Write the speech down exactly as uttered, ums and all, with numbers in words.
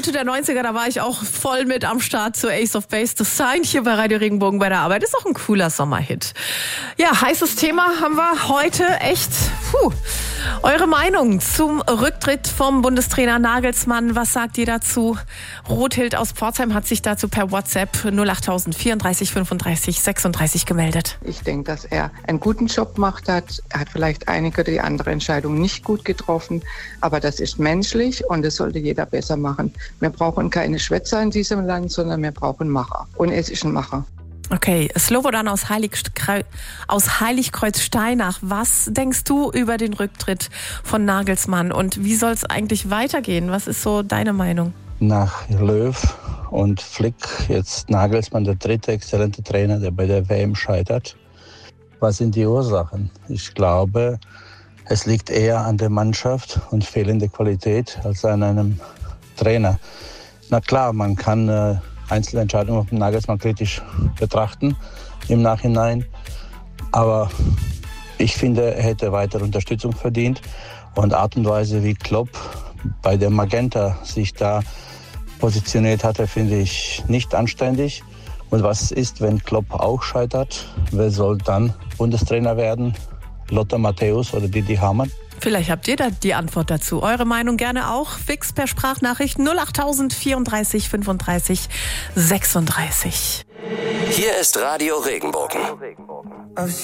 Mitte der neunziger, da war ich auch voll mit am Start zu Ace of Base. Das Sign hier bei Radio Regenbogen bei der Arbeit. Ist auch ein cooler Sommerhit. Ja, heißes Thema haben wir heute. Echt, puh. Eure Meinung zum Rücktritt vom Bundestrainer Nagelsmann. Was sagt ihr dazu? Rothild aus Pforzheim hat sich dazu per WhatsApp null acht vierunddreißig fünfunddreißig sechsunddreißig gemeldet. Ich denke, dass er einen guten Job gemacht hat. Er hat vielleicht einige oder die andere Entscheidung nicht gut getroffen, aber das ist menschlich und das sollte jeder besser machen. Wir brauchen keine Schwätzer in diesem Land, sondern wir brauchen Macher. Und es ist ein Macher. Okay, Slobodan aus, Heilig, aus Heiligkreuz-Steinach. Was denkst du über den Rücktritt von Nagelsmann und wie soll es eigentlich weitergehen? Was ist so deine Meinung? Nach Löw und Flick jetzt Nagelsmann, der dritte exzellente Trainer, der bei der W M scheitert. Was sind die Ursachen? Ich glaube, es liegt eher an der Mannschaft und fehlende Qualität als an einem Trainer. Na klar, man kann äh, einzelne Entscheidungen von Nagelsmann kritisch betrachten im Nachhinein. Aber ich finde, er hätte weitere Unterstützung verdient. Und Art und Weise, wie Klopp bei der Magenta sich da positioniert hatte, finde ich nicht anständig. Und was ist, wenn Klopp auch scheitert? Wer soll dann Bundestrainer werden? Lothar Matthäus oder Didi Hamann? Vielleicht habt ihr da die Antwort dazu. Eure Meinung gerne auch fix per Sprachnachricht null acht vierunddreißig fünfunddreißig sechsunddreißig. Hier ist Radio Regenbogen.